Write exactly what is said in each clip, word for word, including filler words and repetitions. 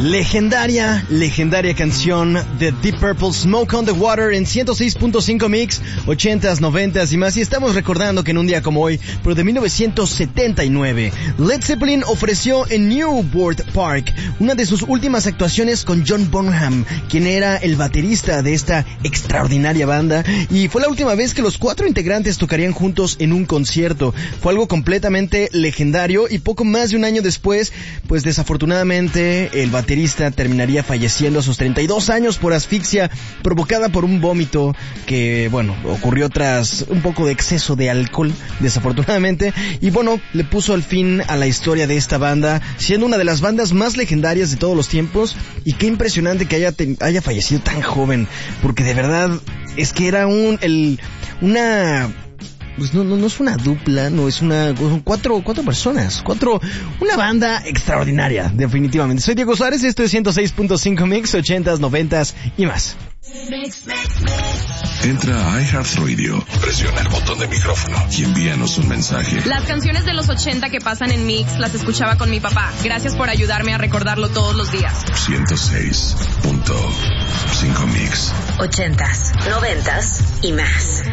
Legendaria, legendaria canción de Deep Purple, Smoke on the Water, en ciento seis punto cinco Mix, ochentas, noventas y más. Y estamos recordando que en un día como hoy, pero de mil novecientos setenta y nueve, Led Zeppelin ofreció en Newport Park una de sus últimas actuaciones con John Bonham, quien era el baterista de esta extraordinaria banda, y fue la última vez que los cuatro integrantes tocarían juntos en un concierto. Fue algo completamente legendario, y poco más de un año después, pues desafortunadamente el baterista terminaría falleciendo a sus treinta y dos años por asfixia provocada por un vómito que, bueno, ocurrió tras un poco de exceso de alcohol, desafortunadamente, y bueno, le puso al fin a la historia de esta banda, siendo una de las bandas más legendarias de todos los tiempos. Y qué impresionante que haya, te, haya fallecido tan joven, porque de verdad es que era un, el, una... Pues no, no, no es una dupla, no es una, son cuatro, cuatro personas, cuatro, una banda extraordinaria, definitivamente. Soy Diego Suárez, esto es ciento seis punto cinco Mix, ochentas, noventas y más. Entra a iHeartRadio, presiona el botón de micrófono y envíanos un mensaje. Las canciones de los ochenta que pasan en Mix las escuchaba con mi papá. Gracias por ayudarme a recordarlo todos los días. ciento seis punto cinco Mix. Ochentas, noventas y más.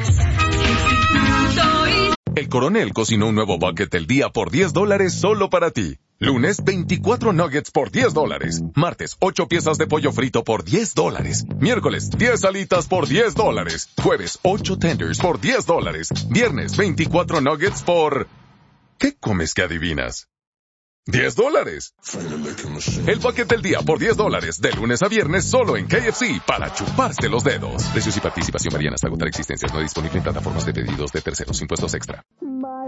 El Coronel cocinó un nuevo bucket del día por diez dólares solo para ti. Lunes, veinticuatro nuggets por diez dólares. Martes, ocho piezas de pollo frito por diez dólares. Miércoles, diez alitas por diez dólares. Jueves, ocho tenders por diez dólares. Viernes, veinticuatro nuggets por... ¿Qué comes que adivinas? diez dólares. El bucket del día por diez dólares, de lunes a viernes solo en K F C, para chuparse los dedos. Precios y participación varían hasta agotar existencias. No disponible en plataformas de pedidos de terceros. Impuestos extra.